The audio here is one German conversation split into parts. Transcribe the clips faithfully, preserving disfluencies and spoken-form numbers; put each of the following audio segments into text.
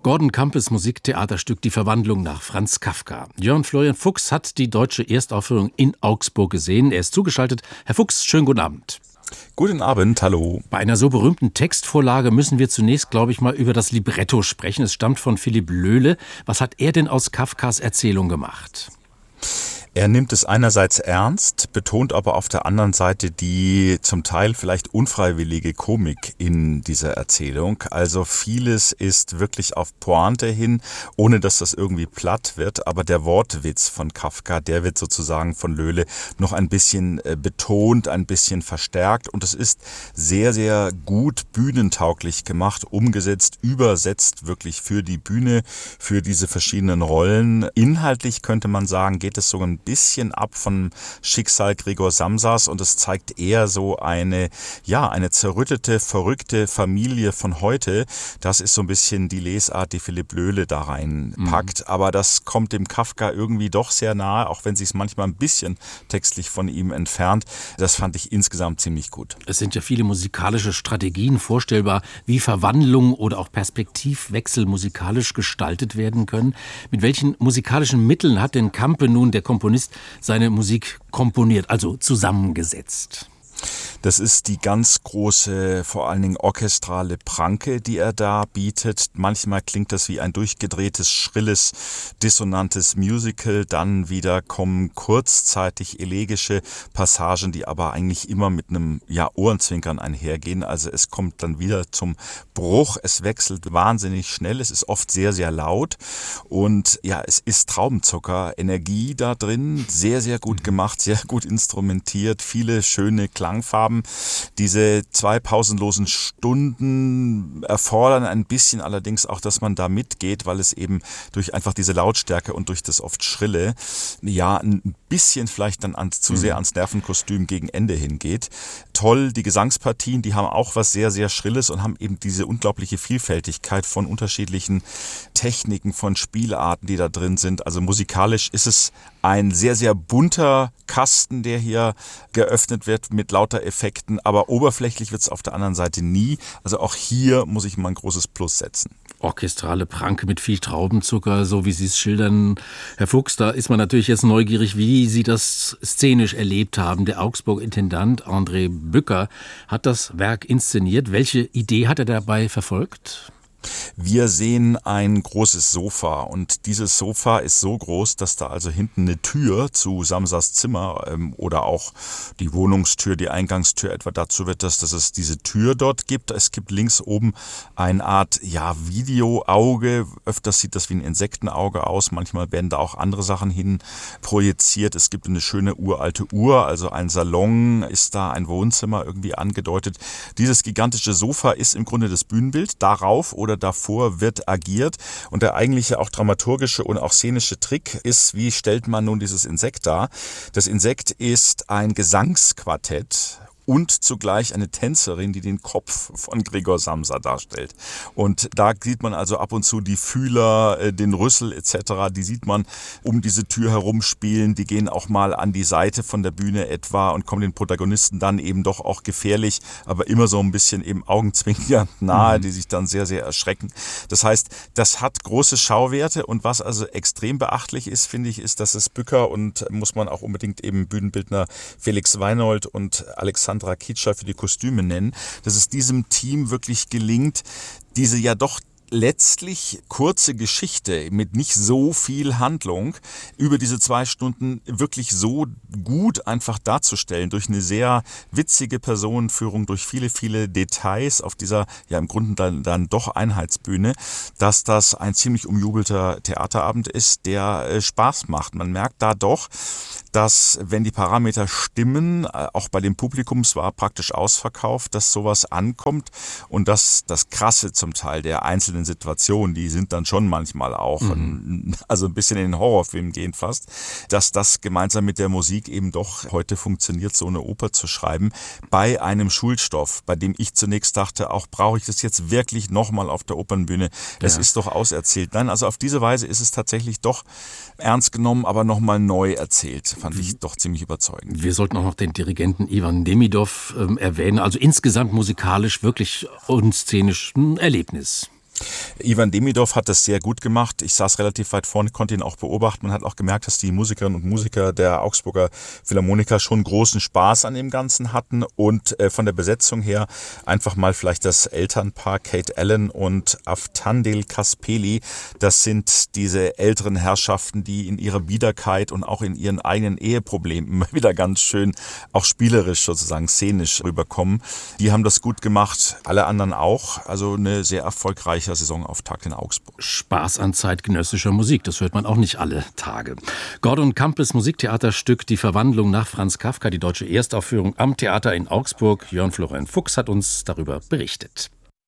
Gordon Campes Musiktheaterstück Die Verwandlung nach Franz Kafka. Jörn Florian Fuchs hat die deutsche Erstaufführung in Augsburg gesehen. Er ist zugeschaltet. Herr Fuchs, schönen guten Abend. Guten Abend, hallo. Bei einer so berühmten Textvorlage müssen wir zunächst, glaube ich, mal über das Libretto sprechen. Es stammt von Philipp Löhle. Was hat er denn aus Kafkas Erzählung gemacht? Er nimmt es einerseits ernst, betont aber auf der anderen Seite die zum Teil vielleicht unfreiwillige Komik in dieser Erzählung. Also vieles ist wirklich auf Pointe hin, ohne dass das irgendwie platt wird. Aber der Wortwitz von Kafka, der wird sozusagen von Löhle noch ein bisschen betont, ein bisschen verstärkt. Und es ist sehr, sehr gut bühnentauglich gemacht, umgesetzt, übersetzt wirklich für die Bühne, für diese verschiedenen Rollen. Inhaltlich könnte man sagen, geht es sogar ein bisschen ab vom Schicksal Gregor Samsas und es zeigt eher so eine, ja, eine zerrüttete, verrückte Familie von heute. Das ist so ein bisschen die Lesart, die Philipp Löhle da reinpackt. Mhm. Aber das kommt dem Kafka irgendwie doch sehr nahe, auch wenn sich es manchmal ein bisschen textlich von ihm entfernt. Das fand ich insgesamt ziemlich gut. Es sind ja viele musikalische Strategien vorstellbar, wie Verwandlung oder auch Perspektivwechsel musikalisch gestaltet werden können. Mit welchen musikalischen Mitteln hat denn Campe nun, der Komponist, seine Musik komponiert, also zusammengesetzt? Das ist die ganz große, vor allen Dingen orchestrale Pranke, die er da bietet. Manchmal klingt das wie ein durchgedrehtes, schrilles, dissonantes Musical. Dann wieder kommen kurzzeitig elegische Passagen, die aber eigentlich immer mit einem ja, Ohrenzwinkern einhergehen. Also es kommt dann wieder zum Bruch. Es wechselt wahnsinnig schnell. Es ist oft sehr, sehr laut. Und ja, es ist Traubenzucker, Energie da drin. Sehr, sehr gut gemacht, sehr gut instrumentiert. Viele schöne Klangfarben. Diese zwei pausenlosen Stunden erfordern ein bisschen allerdings auch, dass man da mitgeht, weil es eben durch einfach diese Lautstärke und durch das oft Schrille, ja, ein bisschen vielleicht dann ans, zu sehr ans Nervenkostüm gegen Ende hingeht. Toll, die Gesangspartien, die haben auch was sehr, sehr Schrilles und haben eben diese unglaubliche Vielfältigkeit von unterschiedlichen Techniken, von Spielarten, die da drin sind. Also musikalisch ist es ein sehr, sehr bunter Kasten, der hier geöffnet wird mit lauter Effekten, aber oberflächlich wird es auf der anderen Seite nie. Also auch hier muss ich mal ein großes Plus setzen. Orchestrale Pranke mit viel Traubenzucker, so wie Sie es schildern. Herr Fuchs, da ist man natürlich jetzt neugierig, wie Sie das szenisch erlebt haben. Der Augsburg-Intendant André Bücker hat das Werk inszeniert. Welche Idee hat er dabei verfolgt? Wir sehen ein großes Sofa und dieses Sofa ist so groß, dass da also hinten eine Tür zu Samsas Zimmer ähm, oder auch die Wohnungstür, die Eingangstür etwa dazu wird, dass, dass es diese Tür dort gibt. Es gibt links oben eine Art ja, Videoauge. Öfters sieht das wie ein Insektenauge aus. Manchmal werden da auch andere Sachen hin projiziert. Es gibt eine schöne uralte Uhr, also ein Salon ist da, ein Wohnzimmer irgendwie angedeutet. Dieses gigantische Sofa ist im Grunde das Bühnenbild. Darauf oder davor wird agiert und der eigentliche auch dramaturgische und auch szenische Trick ist, wie stellt man nun dieses Insekt dar? Das Insekt ist ein Gesangsquartett und zugleich eine Tänzerin, die den Kopf von Gregor Samsa darstellt. Und da sieht man also ab und zu die Fühler, den Rüssel et cetera, die sieht man um diese Tür herumspielen, die gehen auch mal an die Seite von der Bühne etwa und kommen den Protagonisten dann eben doch auch gefährlich, aber immer so ein bisschen eben augenzwinkernd nahe, mhm. die sich dann sehr, sehr erschrecken. Das heißt, das hat große Schauwerte und was also extrem beachtlich ist, finde ich, ist, dass es Bücker und muss man auch unbedingt eben Bühnenbildner Felix Weinold und Alexander Kitscher für die Kostüme nennen, dass es diesem Team wirklich gelingt, diese ja doch letztlich kurze Geschichte mit nicht so viel Handlung über diese zwei Stunden wirklich so gut einfach darzustellen, durch eine sehr witzige Personenführung, durch viele, viele Details auf dieser, ja im Grunde dann, dann doch Einheitsbühne, dass das ein ziemlich umjubelter Theaterabend ist, der äh, Spaß macht. Man merkt da doch, dass, wenn die Parameter stimmen, auch bei dem Publikum, es war praktisch ausverkauft, dass sowas ankommt und dass das Krasse zum Teil der einzelnen Situationen, die sind dann schon manchmal auch, mhm. also ein bisschen in den Horrorfilm gehen fast, dass das gemeinsam mit der Musik eben doch heute funktioniert, so eine Oper zu schreiben, bei einem Schulstoff, bei dem ich zunächst dachte, auch brauche ich das jetzt wirklich nochmal auf der Opernbühne, es ja. ist doch auserzählt. Nein, also auf diese Weise ist es tatsächlich doch ernst genommen, aber nochmal neu erzählt. Fand ich doch ziemlich überzeugend. Wir sollten auch noch den Dirigenten Ivan Demidov ähm, erwähnen. Also insgesamt musikalisch wirklich und szenisch ein Erlebnis. Ivan Demidov hat das sehr gut gemacht. Ich saß relativ weit vorne, konnte ihn auch beobachten. Man hat auch gemerkt, dass die Musikerinnen und Musiker der Augsburger Philharmoniker schon großen Spaß an dem Ganzen hatten und äh, von der Besetzung her einfach mal vielleicht das Elternpaar Kate Allen und Avtandil Kaspeli. Das sind diese älteren Herrschaften, die in ihrer Biederkeit und auch in ihren eigenen Eheproblemen immer wieder ganz schön auch spielerisch sozusagen szenisch rüberkommen. Die haben das gut gemacht, alle anderen auch. Also eine sehr erfolgreiche Saisonauftakt in Augsburg. Spaß an zeitgenössischer Musik, das hört man auch nicht alle Tage. Gordon Campes Musiktheaterstück Die Verwandlung nach Franz Kafka, die deutsche Erstaufführung am Theater in Augsburg. Jörn Florian Fuchs hat uns darüber berichtet.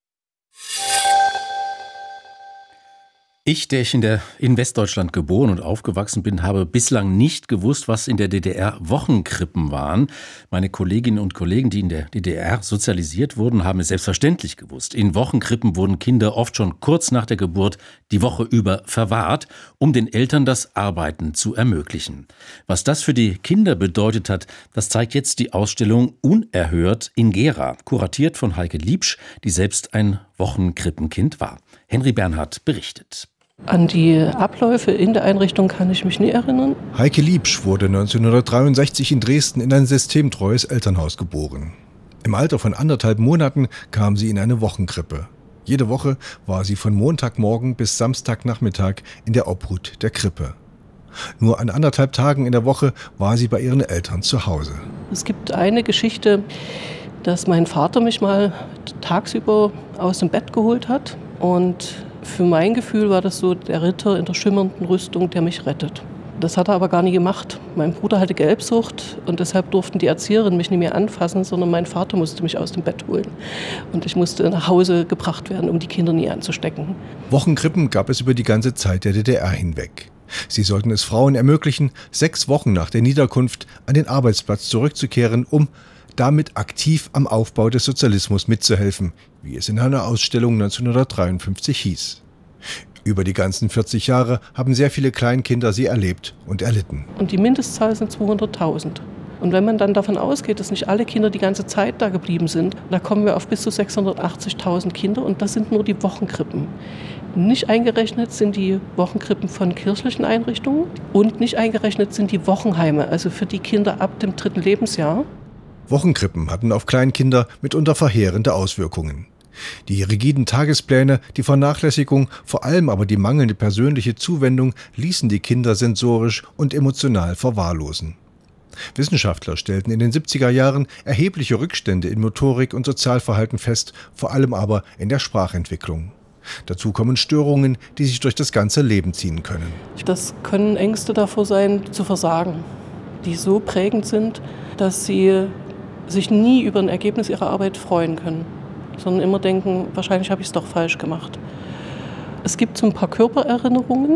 Ich, der ich in, der, in Westdeutschland geboren und aufgewachsen bin, habe bislang nicht gewusst, was in der D D R Wochenkrippen waren. Meine Kolleginnen und Kollegen, die in der D D R sozialisiert wurden, haben es selbstverständlich gewusst. In Wochenkrippen wurden Kinder oft schon kurz nach der Geburt die Woche über verwahrt, um den Eltern das Arbeiten zu ermöglichen. Was das für die Kinder bedeutet hat, das zeigt jetzt die Ausstellung Unerhört in Gera, kuratiert von Heike Liebsch, die selbst ein Wochenkrippenkind war. Henry Bernhard berichtet. An die Abläufe in der Einrichtung kann ich mich nie erinnern. Heike Liebsch wurde neunzehnhundertdreiundsechzig in Dresden in ein systemtreues Elternhaus geboren. Im Alter von anderthalb Monaten kam sie in eine Wochenkrippe. Jede Woche war sie von Montagmorgen bis Samstagnachmittag in der Obhut der Krippe. Nur an anderthalb Tagen in der Woche war sie bei ihren Eltern zu Hause. Es gibt eine Geschichte, dass mein Vater mich mal tagsüber aus dem Bett geholt hat und für mein Gefühl war das so der Ritter in der schimmernden Rüstung, der mich rettet. Das hat er aber gar nie gemacht. Mein Bruder hatte Gelbsucht und deshalb durften die Erzieherinnen mich nicht mehr anfassen, sondern mein Vater musste mich aus dem Bett holen. Und ich musste nach Hause gebracht werden, um die Kinder nie anzustecken. Wochenkrippen gab es über die ganze Zeit der D D R hinweg. Sie sollten es Frauen ermöglichen, sechs Wochen nach der Niederkunft an den Arbeitsplatz zurückzukehren, um damit aktiv am Aufbau des Sozialismus mitzuhelfen, wie es in einer Ausstellung neunzehnhundertdreiundfünfzig hieß. Über die ganzen vierzig Jahre haben sehr viele Kleinkinder sie erlebt und erlitten. Und die Mindestzahl sind zweihunderttausend. Und wenn man dann davon ausgeht, dass nicht alle Kinder die ganze Zeit da geblieben sind, da kommen wir auf bis zu sechshundertachtzigtausend Kinder und das sind nur die Wochenkrippen. Nicht eingerechnet sind die Wochenkrippen von kirchlichen Einrichtungen und nicht eingerechnet sind die Wochenheime, also für die Kinder ab dem dritten Lebensjahr. Wochenkrippen hatten auf Kleinkinder mitunter verheerende Auswirkungen. Die rigiden Tagespläne, die Vernachlässigung, vor allem aber die mangelnde persönliche Zuwendung ließen die Kinder sensorisch und emotional verwahrlosen. Wissenschaftler stellten in den siebziger Jahren erhebliche Rückstände in Motorik und Sozialverhalten fest, vor allem aber in der Sprachentwicklung. Dazu kommen Störungen, die sich durch das ganze Leben ziehen können. Das können Ängste davor sein, zu versagen, die so prägend sind, dass sie sich nie über ein Ergebnis ihrer Arbeit freuen können, sondern immer denken, wahrscheinlich habe ich es doch falsch gemacht. Es gibt so ein paar Körpererinnerungen.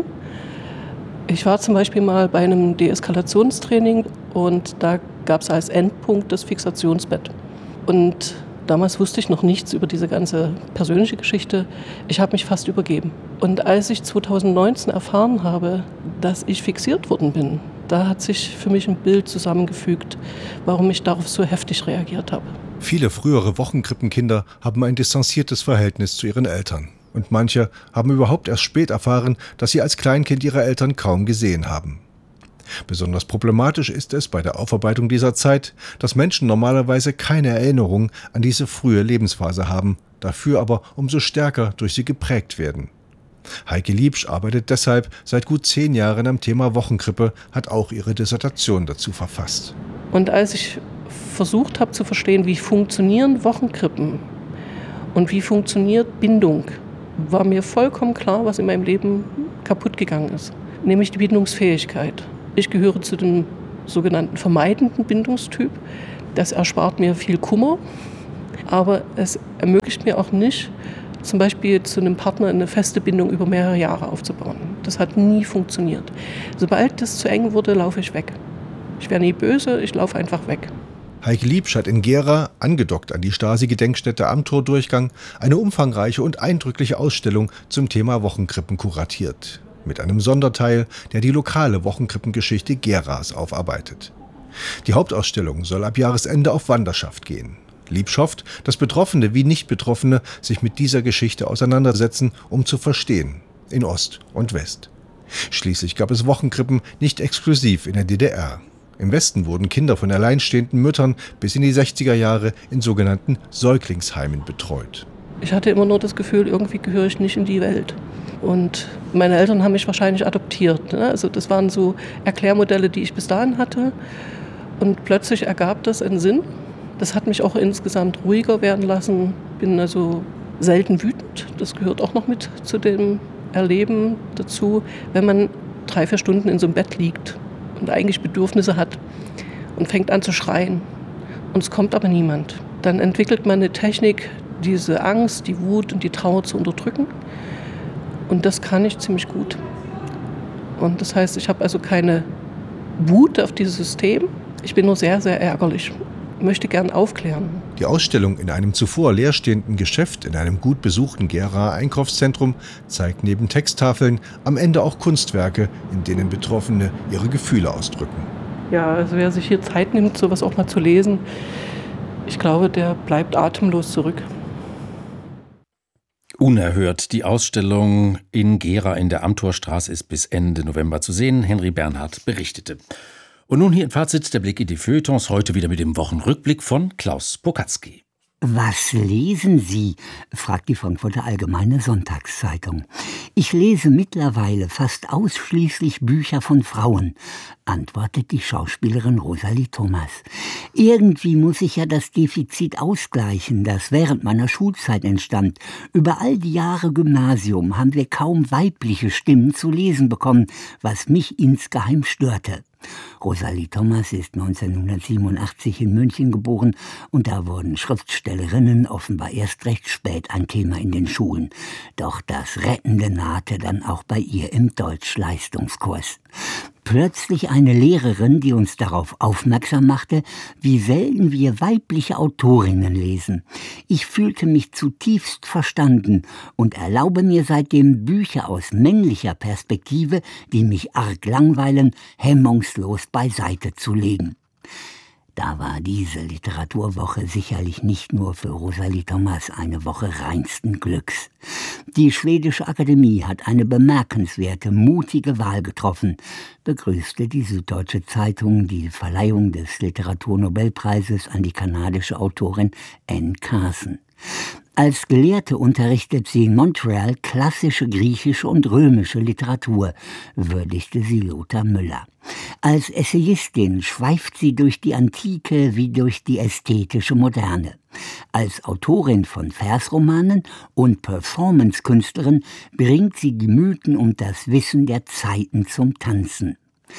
Ich war zum Beispiel mal bei einem Deeskalationstraining und da gab es als Endpunkt das Fixationsbett. Und damals wusste ich noch nichts über diese ganze persönliche Geschichte. Ich habe mich fast übergeben. Und als ich zweitausendneunzehn erfahren habe, dass ich fixiert worden bin, da hat sich für mich ein Bild zusammengefügt, warum ich darauf so heftig reagiert habe. Viele frühere Wochenkrippenkinder haben ein distanziertes Verhältnis zu ihren Eltern. Und manche haben überhaupt erst spät erfahren, dass sie als Kleinkind ihre Eltern kaum gesehen haben. Besonders problematisch ist es bei der Aufarbeitung dieser Zeit, dass Menschen normalerweise keine Erinnerung an diese frühe Lebensphase haben, dafür aber umso stärker durch sie geprägt werden. Heike Liebsch arbeitet deshalb seit gut zehn Jahren am Thema Wochenkrippe, hat auch ihre Dissertation dazu verfasst. Und als ich versucht habe zu verstehen, wie funktionieren Wochenkrippen und wie funktioniert Bindung, war mir vollkommen klar, was in meinem Leben kaputt gegangen ist, nämlich die Bindungsfähigkeit. Ich gehöre zu dem sogenannten vermeidenden Bindungstyp. Das erspart mir viel Kummer, aber es ermöglicht mir auch nicht, zum Beispiel zu einem Partner eine feste Bindung über mehrere Jahre aufzubauen. Das hat nie funktioniert. Sobald das zu eng wurde, laufe ich weg. Ich wäre nie böse, ich laufe einfach weg. Heike Liebsch hat in Gera, angedockt an die Stasi-Gedenkstätte am Tordurchgang, eine umfangreiche und eindrückliche Ausstellung zum Thema Wochenkrippen kuratiert. Mit einem Sonderteil, der die lokale Wochenkrippengeschichte Geras aufarbeitet. Die Hauptausstellung soll ab Jahresende auf Wanderschaft gehen. Liebsch hofft, dass Betroffene wie Nicht-Betroffene sich mit dieser Geschichte auseinandersetzen, um zu verstehen, in Ost und West. Schließlich gab es Wochenkrippen nicht exklusiv in der D D R. Im Westen wurden Kinder von alleinstehenden Müttern bis in die sechziger Jahre in sogenannten Säuglingsheimen betreut. Ich hatte immer nur das Gefühl, irgendwie gehöre ich nicht in die Welt. Und meine Eltern haben mich wahrscheinlich adoptiert. Ne? Also das waren so Erklärmodelle, die ich bis dahin hatte. Und plötzlich ergab das einen Sinn. Das hat mich auch insgesamt ruhiger werden lassen. Bin also selten wütend. Das gehört auch noch mit zu dem Erleben dazu, wenn man drei, vier Stunden in so einem Bett liegt und eigentlich Bedürfnisse hat und fängt an zu schreien. Und es kommt aber niemand. Dann entwickelt man eine Technik, diese Angst, die Wut und die Trauer zu unterdrücken. Und das kann ich ziemlich gut. Und das heißt, ich habe also keine Wut auf dieses System. Ich bin nur sehr, sehr ärgerlich. Ich möchte gern aufklären. Die Ausstellung in einem zuvor leerstehenden Geschäft in einem gut besuchten Geraer Einkaufszentrum zeigt neben Texttafeln am Ende auch Kunstwerke, in denen Betroffene ihre Gefühle ausdrücken. Ja, also wer sich hier Zeit nimmt, sowas auch mal zu lesen, ich glaube, der bleibt atemlos zurück. Unerhört. Die Ausstellung in Gera in der Amthorstraße ist bis Ende November zu sehen. Henry Bernhard berichtete. Und nun hier im Fazit der Blick in die Feuilletons, heute wieder mit dem Wochenrückblick von Klaus Pokatzky. Was lesen Sie? Fragt die Frankfurter Allgemeine Sonntagszeitung. Ich lese mittlerweile fast ausschließlich Bücher von Frauen, antwortet die Schauspielerin Rosalie Thomas. Irgendwie muss ich ja das Defizit ausgleichen, das während meiner Schulzeit entstand. Über all die Jahre Gymnasium haben wir kaum weibliche Stimmen zu lesen bekommen, was mich insgeheim störte. Rosalie Thomas ist neunzehnhundertsiebenundachtzig in München geboren und da wurden Schriftstellerinnen offenbar erst recht spät ein Thema in den Schulen. Doch das Rettende nahte dann auch bei ihr im Deutschleistungskurs. Plötzlich eine Lehrerin, die uns darauf aufmerksam machte, wie selten wir weibliche Autorinnen lesen. Ich fühlte mich zutiefst verstanden und erlaube mir seitdem Bücher aus männlicher Perspektive, die mich arg langweilen, hemmungslos beiseite zu legen. Da war diese Literaturwoche sicherlich nicht nur für Rosalie Thomas eine Woche reinsten Glücks. Die Schwedische Akademie hat eine bemerkenswerte, mutige Wahl getroffen, begrüßte die Süddeutsche Zeitung die Verleihung des Literaturnobelpreises an die kanadische Autorin Anne Carson. Als Gelehrte unterrichtet sie in Montreal klassische griechische und römische Literatur, würdigte sie Lothar Müller. Als Essayistin schweift sie durch die Antike wie durch die ästhetische Moderne. Als Autorin von Versromanen und Performance-Künstlerin bringt sie die Mythen und das Wissen der Zeiten zum Tanzen.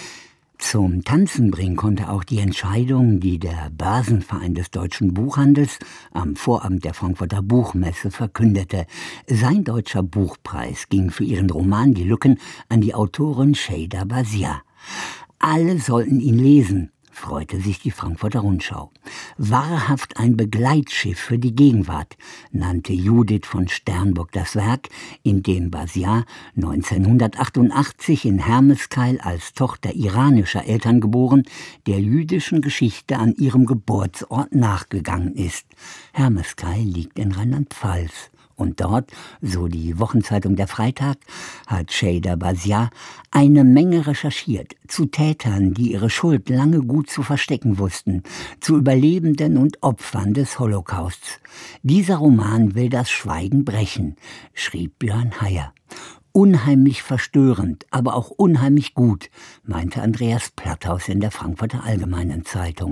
Zum Tanzen bringen konnte auch die Entscheidung, die der Börsenverein des deutschen Buchhandels am Vorabend der Frankfurter Buchmesse verkündete. Sein deutscher Buchpreis ging für ihren Roman Die Lücken an die Autorin Şeyda Bazia. Alle sollten ihn lesen, freute sich die Frankfurter Rundschau. Wahrhaft ein Begleitschiff für die Gegenwart, nannte Judith von Sternburg das Werk, in dem Bazia neunzehnhundertachtundachtzig in Hermeskeil als Tochter iranischer Eltern geboren, der jüdischen Geschichte an ihrem Geburtsort nachgegangen ist. Hermeskeil liegt in Rheinland-Pfalz. Und dort, so die Wochenzeitung Der Freitag, hat Şeyda Bazia eine Menge recherchiert zu Tätern, die ihre Schuld lange gut zu verstecken wussten, zu Überlebenden und Opfern des Holocausts. Dieser Roman will das Schweigen brechen, schrieb Björn Heyer. Unheimlich verstörend, aber auch unheimlich gut, meinte Andreas Platthaus in der Frankfurter Allgemeinen Zeitung.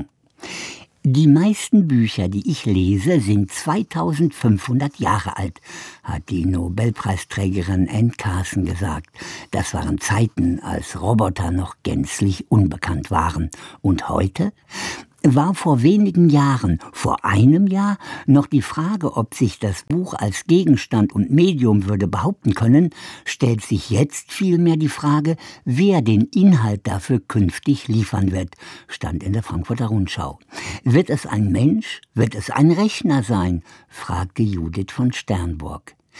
Die meisten Bücher, die ich lese, sind zweitausendfünfhundert Jahre alt, hat die Nobelpreisträgerin Anne Carson gesagt. Das waren Zeiten, als Roboter noch gänzlich unbekannt waren. Und heute? War vor wenigen Jahren, vor einem Jahr, noch die Frage, ob sich das Buch als Gegenstand und Medium würde behaupten können, stellt sich jetzt vielmehr die Frage, wer den Inhalt dafür künftig liefern wird, stand in der Frankfurter Rundschau. Wird es ein Mensch? Wird es ein Rechner sein? Fragte Judith von Sternburg.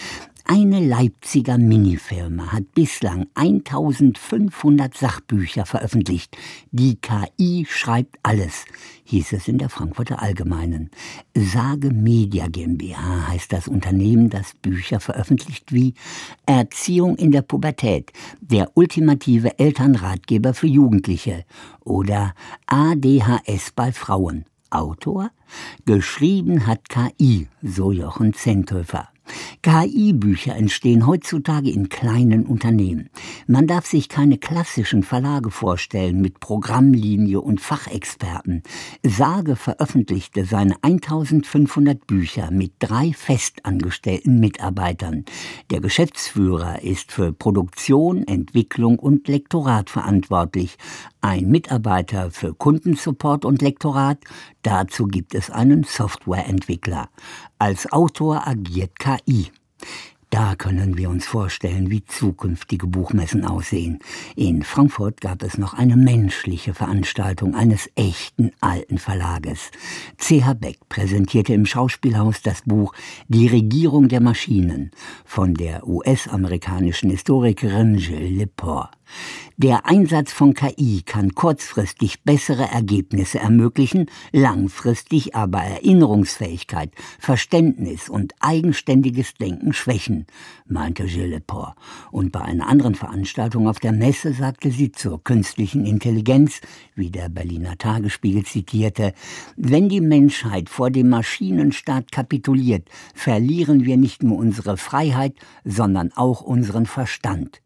Eine Leipziger Minifirma hat bislang eintausendfünfhundert Sachbücher veröffentlicht. Die K I schreibt alles, hieß es in der Frankfurter Allgemeinen. Sage Media GmbH heißt das Unternehmen, das Bücher veröffentlicht wie Erziehung in der Pubertät, der ultimative Elternratgeber für Jugendliche oder A D H S bei Frauen. Autor? Geschrieben hat K I, so Jochen Zenthöfer. K I-Bücher entstehen heutzutage in kleinen Unternehmen. Man darf sich keine klassischen Verlage vorstellen mit Programmlinie und Fachexperten. Sage veröffentlichte seine eintausendfünfhundert Bücher mit drei festangestellten Mitarbeitern. Der Geschäftsführer ist für Produktion, Entwicklung und Lektorat verantwortlich. Ein Mitarbeiter für Kundensupport und Lektorat. Dazu gibt es einen Softwareentwickler. Als Autor agiert K I. Da können wir uns vorstellen, wie zukünftige Buchmessen aussehen. In Frankfurt gab es noch eine menschliche Veranstaltung eines echten alten Verlages. C H Beck präsentierte im Schauspielhaus das Buch Die Regierung der Maschinen von der U S-amerikanischen Historikerin Jill Lepore. Der Einsatz von K I kann kurzfristig bessere Ergebnisse ermöglichen, langfristig aber Erinnerungsfähigkeit, Verständnis und eigenständiges Denken schwächen, meinte Jill Lepore. Und bei einer anderen Veranstaltung auf der Messe sagte sie zur künstlichen Intelligenz, wie der Berliner Tagesspiegel zitierte, wenn die Menschheit vor dem Maschinenstaat kapituliert, verlieren wir nicht nur unsere Freiheit, sondern auch unseren Verstand.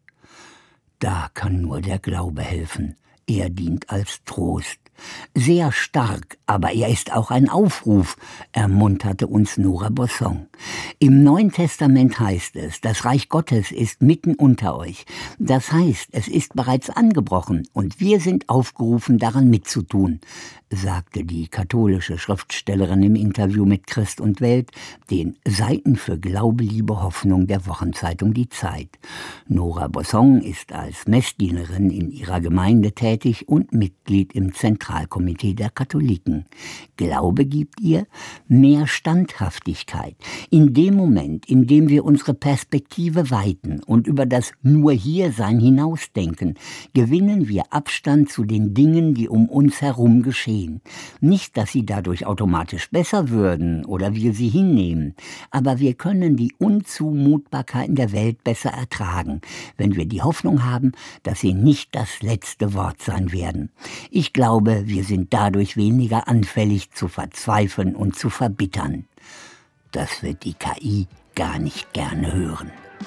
Da kann nur der Glaube helfen. Er dient als Trost. Sehr stark, aber er ist auch ein Aufruf, ermunterte uns Nora Bosson. Im Neuen Testament heißt es, das Reich Gottes ist mitten unter euch. Das heißt, es ist bereits angebrochen und wir sind aufgerufen, daran mitzutun, sagte die katholische Schriftstellerin im Interview mit Christ und Welt, den Seiten für Glaube, Liebe, Hoffnung der Wochenzeitung Die Zeit. Nora Bosson ist als Messdienerin in ihrer Gemeinde tätig und Mitglied im Zentralkomitee der Katholiken. Glaube gibt ihr mehr Standhaftigkeit. In dem Moment, in dem wir unsere Perspektive weiten und über das Nur-Hier-Sein hinausdenken, gewinnen wir Abstand zu den Dingen, die um uns herum geschehen. Nicht, dass sie dadurch automatisch besser würden oder wir sie hinnehmen, aber wir können die Unzumutbarkeiten der Welt besser ertragen, wenn wir die Hoffnung haben, dass sie nicht das letzte Wort sein werden. Ich glaube, wir sind dadurch weniger anfällig zu verzweifeln und zu verbittern. Das wird die K I gar nicht gerne hören.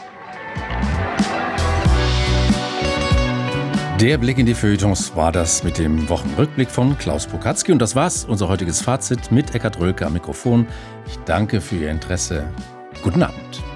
Der Blick in die Feuilletons war das mit dem Wochenrückblick von Klaus Pokatzki. Und das war's, unser heutiges Fazit mit Eckhard Rölke am Mikrofon. Ich danke für Ihr Interesse. Guten Abend.